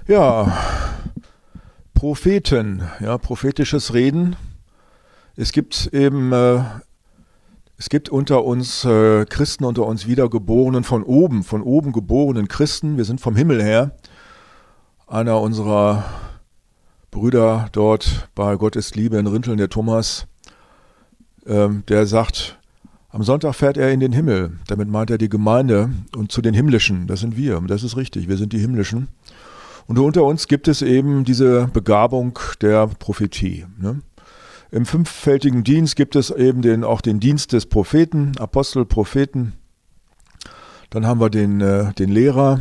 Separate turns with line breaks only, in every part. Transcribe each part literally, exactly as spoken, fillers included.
Ja, Propheten, ja, prophetisches Reden. Es gibt eben, äh, es gibt unter uns äh, Christen, unter uns Wiedergeborenen von oben, von oben geborenen Christen. Wir sind vom Himmel her. Einer unserer Brüder dort bei Gott ist Liebe in Rinteln, der Thomas, ähm, der sagt, am Sonntag fährt er in den Himmel. Damit meint er die Gemeinde und zu den Himmlischen. Das sind wir. Das ist richtig. Wir sind die Himmlischen. Und unter uns gibt es eben diese Begabung der Prophetie. Ne? Im fünffältigen Dienst gibt es eben den, auch den Dienst des Propheten, Apostel, Propheten. Dann haben wir den, äh, den Lehrer,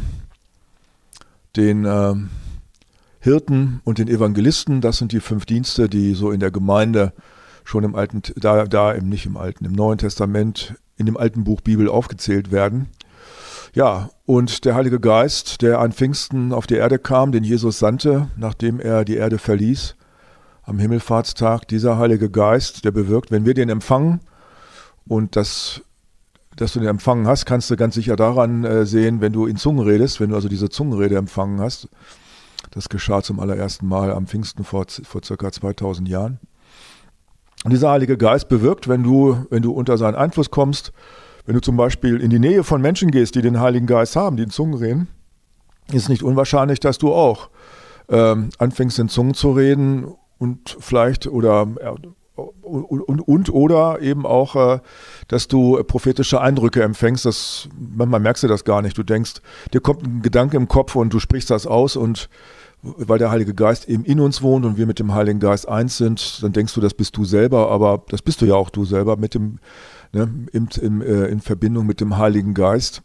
den äh, Hirten und den Evangelisten. Das sind die fünf Dienste, die so in der Gemeinde schon im Alten, da, da eben nicht im Alten, im Neuen Testament, in dem alten Buch Bibel aufgezählt werden. Ja, und der Heilige Geist, der an Pfingsten auf die Erde kam, den Jesus sandte, nachdem er die Erde verließ, am Himmelfahrtstag, dieser Heilige Geist, der bewirkt, wenn wir den empfangen, und das, dass du den empfangen hast, kannst du ganz sicher daran äh, sehen, wenn du in Zungen redest, wenn du also diese Zungenrede empfangen hast. Das geschah zum allerersten Mal am Pfingsten vor, vor circa zweitausend Jahren. Und dieser Heilige Geist bewirkt, wenn du, wenn du unter seinen Einfluss kommst, wenn du zum Beispiel in die Nähe von Menschen gehst, die den Heiligen Geist haben, die in Zungen reden, ist nicht unwahrscheinlich, dass du auch ähm, anfängst in Zungen zu reden und vielleicht oder äh, und, und, und oder eben auch, äh, dass du prophetische Eindrücke empfängst. Das, manchmal merkst du das gar nicht. Du denkst, dir kommt ein Gedanke im Kopf und du sprichst das aus, und weil der Heilige Geist eben in uns wohnt und wir mit dem Heiligen Geist eins sind, dann denkst du, das bist du selber, aber das bist du ja auch du selber mit dem, ne, im, im, äh, in Verbindung mit dem Heiligen Geist.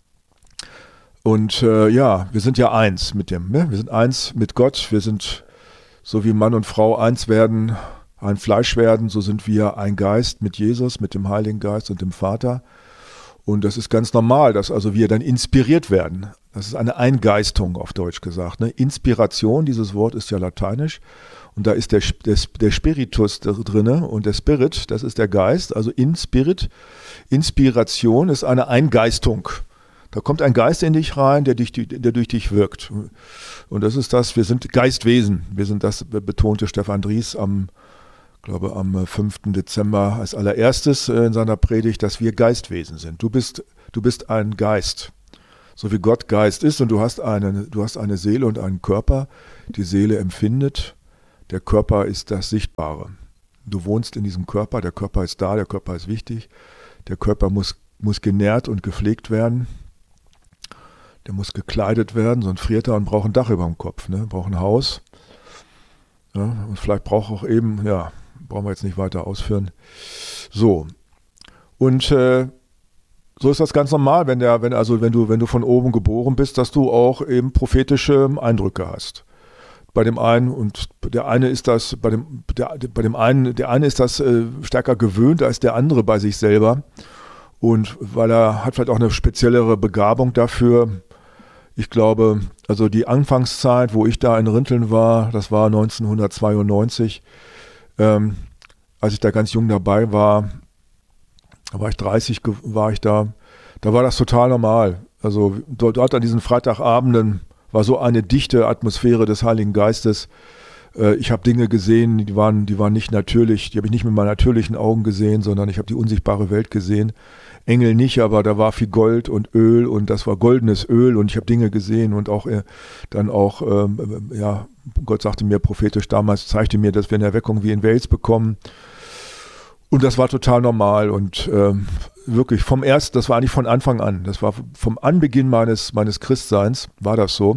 Und äh, ja, wir sind ja eins mit dem, ne? Wir sind eins mit Gott, wir sind, so wie Mann und Frau eins werden, ein Fleisch werden, so sind wir ein Geist mit Jesus, mit dem Heiligen Geist und dem Vater. Und das ist ganz normal, dass also wir dann inspiriert werden. Das ist eine Eingeistung auf Deutsch gesagt. Ne? Inspiration, dieses Wort ist ja lateinisch. Und da ist der, der, der Spiritus drin, und der Spirit, das ist der Geist. Also in Spirit, Inspiration ist eine Eingeistung. Da kommt ein Geist in dich rein, der, dich, der durch dich wirkt. Und das ist das, wir sind Geistwesen. Wir sind das, betonte Stefan Dries am, glaube am fünften Dezember als allererstes in seiner Predigt, dass wir Geistwesen sind. Du bist, du bist ein Geist. So wie Gott Geist ist, und du hast eine, du hast eine Seele und einen Körper. Die Seele empfindet, der Körper ist das Sichtbare. Du wohnst in diesem Körper, der Körper ist da, der Körper ist wichtig. Der Körper muss, muss genährt und gepflegt werden. Der muss gekleidet werden, sonst friert er und braucht ein Dach über dem Kopf, ne? Braucht ein Haus. Ja, und vielleicht braucht auch eben, ja, brauchen wir jetzt nicht weiter ausführen. So. Und äh, so ist das ganz normal, wenn der, wenn also wenn du, wenn du von oben geboren bist, dass du auch eben prophetische Eindrücke hast. Bei dem einen, und der eine ist das, bei dem, der, bei dem einen, der eine ist das äh, stärker gewöhnt als der andere bei sich selber. Und weil er hat vielleicht auch eine speziellere Begabung dafür. Ich glaube, also die Anfangszeit, wo ich da in Rinteln war, das war neunzehnhundertzweiundneunzig, ähm, als ich da ganz jung dabei war, da war ich dreißig, war ich da, da war das total normal. Also dort, dort an diesen Freitagabenden war so eine dichte Atmosphäre des Heiligen Geistes. Äh, ich habe Dinge gesehen, die waren, die waren nicht natürlich, die habe ich nicht mit meinen natürlichen Augen gesehen, sondern ich habe die unsichtbare Welt gesehen. Engel nicht, aber da war viel Gold und Öl, und das war goldenes Öl, und ich habe Dinge gesehen, und auch äh, dann auch, ähm, ja, Gott sagte mir prophetisch damals, zeigte mir, dass wir eine Erweckung wie in Wales bekommen. Und das war total normal und ähm, wirklich vom ersten, das war eigentlich von Anfang an, das war vom Anbeginn meines, meines Christseins, war das so.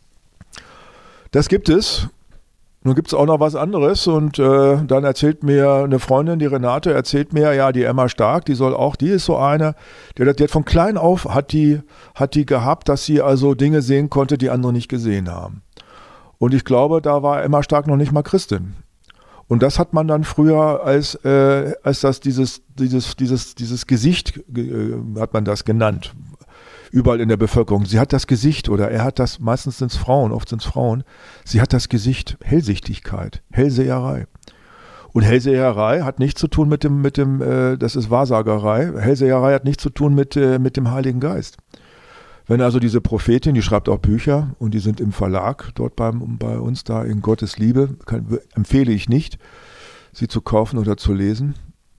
Das gibt es. Nun gibt es auch noch was anderes, und äh, dann erzählt mir eine Freundin, die Renate, erzählt mir, ja, die Emma Stark, die soll auch, die ist so eine, die, die hat von klein auf, hat die, hat die gehabt, dass sie also Dinge sehen konnte, die andere nicht gesehen haben. Und ich glaube, da war Emma Stark noch nicht mal Christin. Und das hat man dann früher als, äh, als das dieses, dieses, dieses, dieses Gesicht, äh, hat man das genannt. Überall in der Bevölkerung. Sie hat das Gesicht, oder er hat das, meistens sind es Frauen, oft sind es Frauen, sie hat das Gesicht, Hellsichtigkeit, Hellseherei. Und Hellseherei hat nichts zu tun mit dem, mit dem, äh, das ist Wahrsagerei. Hellseherei hat nichts zu tun mit, äh, mit dem Heiligen Geist. Wenn also diese Prophetin, die schreibt auch Bücher und die sind im Verlag dort beim, bei uns da in Gottes Liebe, kann, empfehle ich nicht, sie zu kaufen oder zu lesen.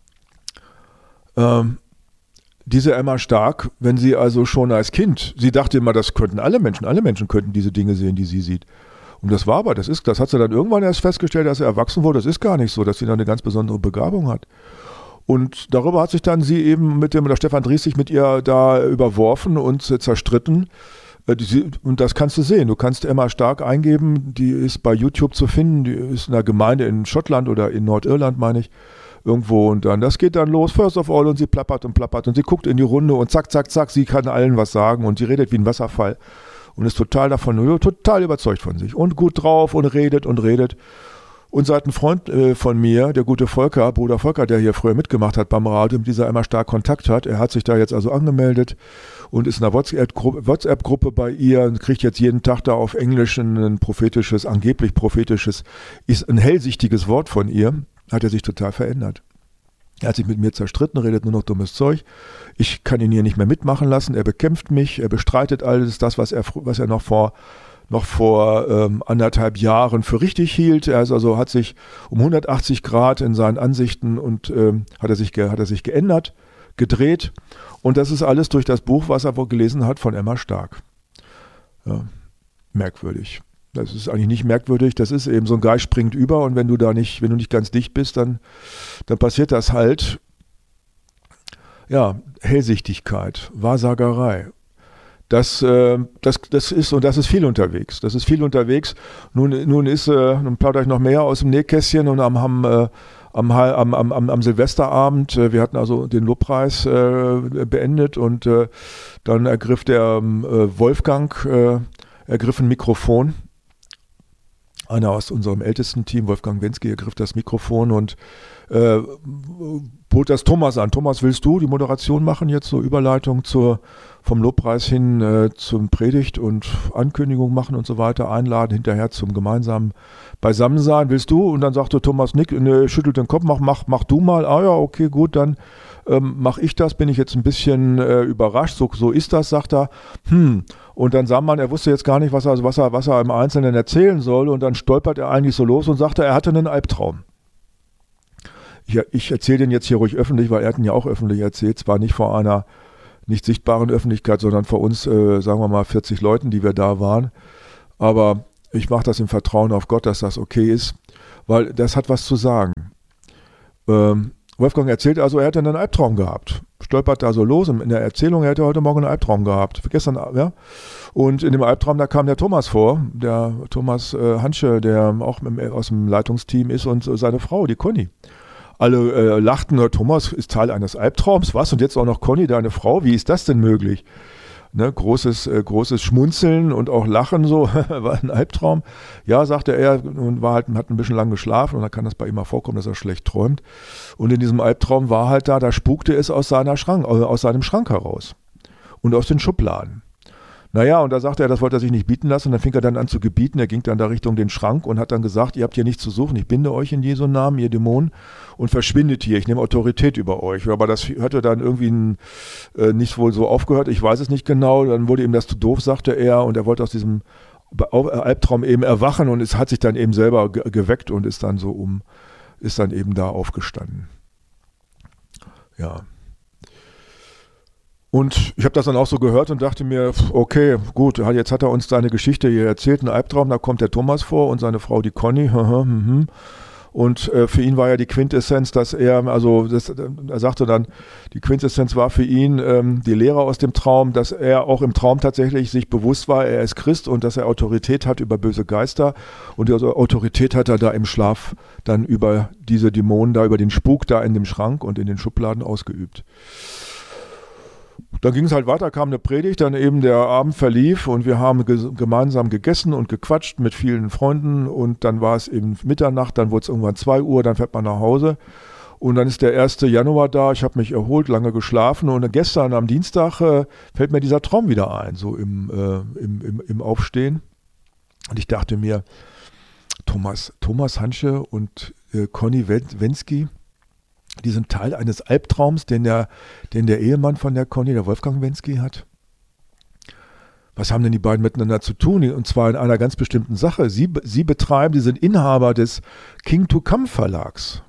Ähm, diese Emma Stark, wenn sie also schon als Kind, sie dachte immer, das könnten alle Menschen, alle Menschen könnten diese Dinge sehen, die sie sieht. Und das war aber, das ist, das hat sie dann irgendwann erst festgestellt, als sie erwachsen wurde, das ist gar nicht so, dass sie da eine ganz besondere Begabung hat. Und darüber hat sich dann sie eben mit dem, der Stefan Dries sich mit ihr da überworfen und zerstritten. Und das kannst du sehen. Du kannst Emma Stark eingeben, die ist bei YouTube zu finden, die ist in einer Gemeinde in Schottland oder in Nordirland, meine ich, irgendwo. Und dann, das geht dann los, first of all, und sie plappert und plappert und sie guckt in die Runde und zack, zack, zack, sie kann allen was sagen und sie redet wie ein Wasserfall und ist total davon, total überzeugt von sich und gut drauf und redet und redet. Und seit ein Freund äh, von mir, der gute Volker, Bruder Volker, der hier früher mitgemacht hat beim Radio, mit dieser Emma Stark Kontakt hat, er hat sich da jetzt also angemeldet und ist in einer WhatsApp-Gruppe, WhatsApp-Gruppe bei ihr und kriegt jetzt jeden Tag da auf Englisch ein prophetisches, angeblich prophetisches, ist ein hellsichtiges Wort von ihr, hat er sich total verändert. Er hat sich mit mir zerstritten, redet nur noch dummes Zeug. Ich kann ihn hier nicht mehr mitmachen lassen, er bekämpft mich, er bestreitet alles das, was er, was er noch vor noch vor ähm, anderthalb Jahren für richtig hielt. Er ist also, hat sich um hundertachtzig Grad in seinen Ansichten und ähm, hat, er sich ge- hat er sich geändert, gedreht. Und das ist alles durch das Buch, was er wohl gelesen hat, von Emma Stark. Ja, merkwürdig. Das ist eigentlich nicht merkwürdig, das ist eben so ein Geist springt über und wenn du da nicht, wenn du nicht ganz dicht bist, dann, dann passiert das halt. Ja, Hellsichtigkeit, Wahrsagerei. Das, äh, das, das ist, und das ist viel unterwegs. Das ist viel unterwegs. Nun, nun ist, äh, nun plaudere ich noch mehr aus dem Nähkästchen und am, am, äh, am, am, am, am Silvesterabend, äh, wir hatten also den Lobpreis äh, beendet und äh, dann ergriff der äh, Wolfgang, äh, ergriff ein Mikrofon. Einer aus unserem ältesten Team, Wolfgang Wenzki, ergriff das Mikrofon und äh, bot das Thomas an. Thomas, willst du die Moderation machen jetzt, so Überleitung zur, vom Lobpreis hin äh, zum Predigt und Ankündigung machen und so weiter, einladen, hinterher zum gemeinsamen Beisammensein. Willst du? Und dann sagte Thomas, Nick, ne, schüttelt den Kopf, mach, mach, mach du mal. Ah ja, okay, gut, dann ähm, mache ich das, bin ich jetzt ein bisschen äh, überrascht. So, so ist das, sagt er. Hm. Und dann sah man, er wusste jetzt gar nicht, was er, was er, was er im Einzelnen erzählen soll. Und dann stolpert er eigentlich so los und sagte, er hatte einen Albtraum. Ich, ich erzähle den jetzt hier ruhig öffentlich, weil er hat ihn ja auch öffentlich erzählt. Zwar nicht vor einer nicht sichtbaren Öffentlichkeit, sondern vor uns, äh, sagen wir mal, vierzig Leuten, die wir da waren. Aber ich mache das im Vertrauen auf Gott, dass das okay ist, weil das hat was zu sagen. Ähm, Wolfgang erzählt also, er hätte einen Albtraum gehabt. Stolpert da so los in der Erzählung, er hätte heute Morgen einen Albtraum gehabt. Gestern, ja. Und in dem Albtraum, da kam der Thomas vor, der Thomas äh, Hansche, der auch im, aus dem Leitungsteam ist und seine Frau, die Conny. Alle äh, lachten, Thomas ist Teil eines Albtraums, was? Und jetzt auch noch Conny, deine Frau, wie ist das denn möglich? Ne, großes, äh, großes Schmunzeln und auch Lachen, so, war ein Albtraum. Ja, sagte er, und war halt, hat ein bisschen lang geschlafen und dann kann das bei ihm mal vorkommen, dass er schlecht träumt. Und in diesem Albtraum war halt da, da spukte es aus, seiner Schrank, äh, aus seinem Schrank heraus und aus den Schubladen. Naja, und da sagte er, das wollte er sich nicht bieten lassen. Und dann fing er dann an zu gebieten. Er ging dann da Richtung den Schrank und hat dann gesagt, ihr habt hier nichts zu suchen. Ich binde euch in Jesu Namen, ihr Dämonen, und verschwindet hier. Ich nehme Autorität über euch. Aber das hatte dann irgendwie ein, äh, nicht wohl so aufgehört. Ich weiß es nicht genau. Dann wurde ihm das zu doof, sagte er. Und er wollte aus diesem Albtraum eben erwachen. Und es hat sich dann eben selber ge- geweckt und ist dann so um, ist dann eben da aufgestanden. Ja. Und ich habe das dann auch so gehört und dachte mir, okay, gut, jetzt hat er uns seine Geschichte hier erzählt, ein Albtraum, da kommt der Thomas vor und seine Frau, die Conny. Und äh, für ihn war ja die Quintessenz, dass er, also das, er sagte dann, die Quintessenz war für ihn ähm, die Lehre aus dem Traum, dass er auch im Traum tatsächlich sich bewusst war, er ist Christ und dass er Autorität hat über böse Geister. Und die Autorität hat er da im Schlaf dann über diese Dämonen da, über den Spuk da in dem Schrank und in den Schubladen ausgeübt. Dann ging es halt weiter, kam eine Predigt, dann eben der Abend verlief und wir haben ge- gemeinsam gegessen und gequatscht mit vielen Freunden und dann war es eben Mitternacht, dann wurde es irgendwann zwei Uhr, dann fährt man nach Hause und dann ist der erste Januar da, ich habe mich erholt, lange geschlafen und gestern am Dienstag äh, fällt mir dieser Traum wieder ein, so im, äh, im, im, im Aufstehen und ich dachte mir, Thomas, Thomas Hansche und äh, Conny Wenzki, die sind Teil eines Albtraums, den der, den der Ehemann von der Conny, der Wolfgang Wenzki, hat. Was haben denn die beiden miteinander zu tun? Und zwar in einer ganz bestimmten Sache. Sie, sie betreiben, sie sind Inhaber des King to Come Verlags.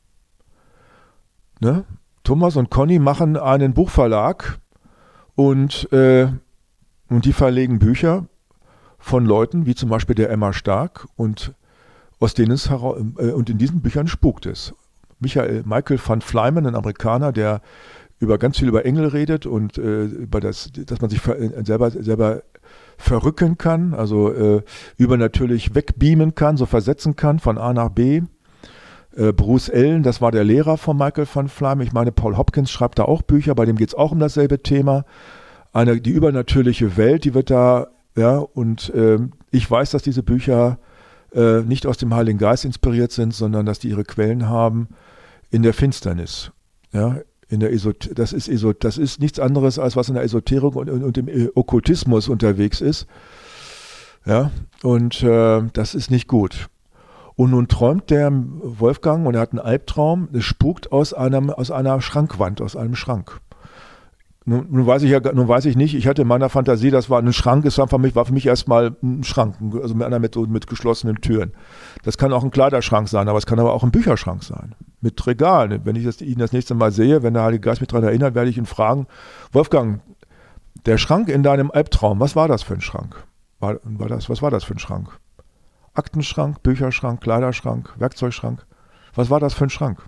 Ne? Thomas und Conny machen einen Buchverlag und, äh, und die verlegen Bücher von Leuten, wie zum Beispiel der Emma Stark, und aus denen es hera- äh, und in diesen Büchern spukt es. Michael, Michael van Flymen, ein Amerikaner, der über ganz viel über Engel redet und äh, über das, dass man sich ver, äh, selber, selber verrücken kann, also äh, übernatürlich wegbeamen kann, so versetzen kann von A nach B. Äh, Bruce Allen, das war der Lehrer von Michael van Flymen. Ich meine, Paul Hopkins schreibt da auch Bücher, bei dem geht es auch um dasselbe Thema. Eine, die übernatürliche Welt, die wird da, ja, und äh, ich weiß, dass diese Bücher äh, nicht aus dem Heiligen Geist inspiriert sind, sondern dass die ihre Quellen haben in der Finsternis, ja. In der Esot- das, ist Esot- das ist nichts anderes, als was in der Esoterik und, und, und im Okkultismus unterwegs ist. Ja, und äh, das ist nicht gut. Und nun träumt der Wolfgang und er hat einen Albtraum, es spukt aus, einem, aus einer Schrankwand, aus einem Schrank. Nun, nun, weiß ich ja, nun weiß ich nicht, ich hatte in meiner Fantasie, das war ein Schrank, es war für mich, war für mich erstmal ein Schrank, also mit einer mit, mit geschlossenen Türen. Das kann auch ein Kleiderschrank sein, aber es kann aber auch ein Bücherschrank sein. Mit Regalen. Wenn ich das, ihn das nächste Mal sehe, wenn der Heilige Geist mich daran erinnert, werde ich ihn fragen, Wolfgang, der Schrank in deinem Albtraum, was war das für ein Schrank? War, war das, was war das für ein Schrank? Aktenschrank, Bücherschrank, Kleiderschrank, Werkzeugschrank. Was war das für ein Schrank?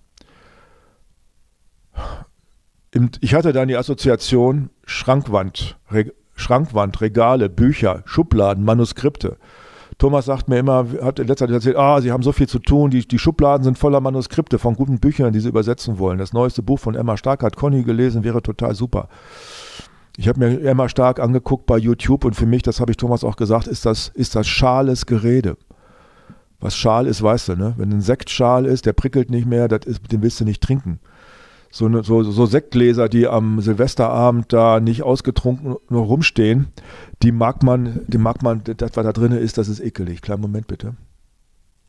Ich hatte dann die Assoziation Schrankwand, Re, Schrankwand, Regale, Bücher, Schubladen, Manuskripte. Thomas sagt mir immer, hat in letzter Zeit erzählt, ah, sie haben so viel zu tun, die, die Schubladen sind voller Manuskripte von guten Büchern, die sie übersetzen wollen. Das neueste Buch von Emma Stark hat Conny gelesen, wäre total super. Ich habe mir Emma Stark angeguckt bei YouTube und für mich, das habe ich Thomas auch gesagt, ist das, ist das schales Gerede. Was Schal ist, weißt du, ne? Wenn ein Sekt Schal ist, der prickelt nicht mehr, das ist, den willst du nicht trinken. So, ne, so, so Sektgläser, die am Silvesterabend da nicht ausgetrunken nur rumstehen, die mag man, die mag man, das, was da drin ist, das ist ekelig. Kleinen Moment bitte.